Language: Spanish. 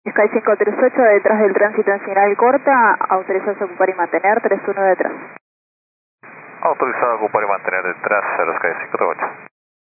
Sky 538 detrás del tránsito en señal corta, autorizado a ocupar y mantener, 31 detrás. Autorizado a ocupar y mantener detrás de los Sky 538.